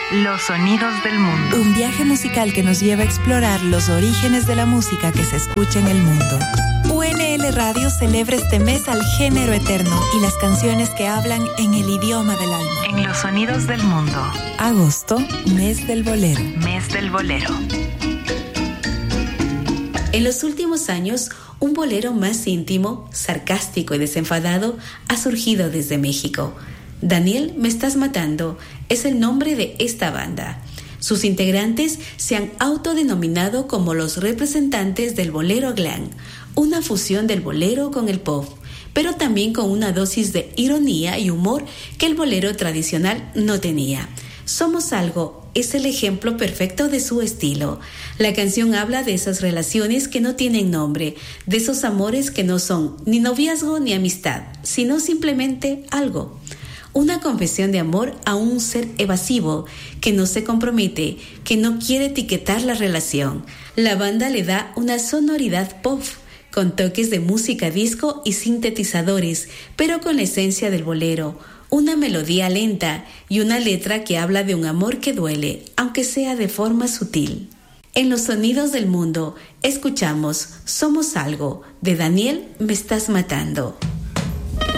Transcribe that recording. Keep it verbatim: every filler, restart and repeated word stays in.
Los sonidos del mundo. Un viaje musical que nos lleva a explorar los orígenes de la música que se escucha en el mundo. U N L Radio celebra este mes al género eterno y las canciones que hablan en el idioma del alma. En los sonidos del mundo. Agosto, mes del bolero. Mes del bolero. En los últimos años, un bolero más íntimo, sarcástico y desenfadado ha surgido desde México. Daniel Me Estás Matando es el nombre de esta banda. Sus integrantes se han autodenominado como los representantes del bolero glam, una fusión del bolero con el pop, pero también con una dosis de ironía y humor que el bolero tradicional no tenía. Somos Algo es el ejemplo perfecto de su estilo. La canción habla de esas relaciones que no tienen nombre, de esos amores que no son ni noviazgo ni amistad, sino simplemente algo. Una confesión de amor a un ser evasivo que no se compromete, que no quiere etiquetar la relación. La banda le da una sonoridad pop, con toques de música disco y sintetizadores, pero con la esencia del bolero, una melodía lenta y una letra que habla de un amor que duele, aunque sea de forma sutil. En los sonidos del mundo, escuchamos Somos Algo, de Daniel Me Estás Matando.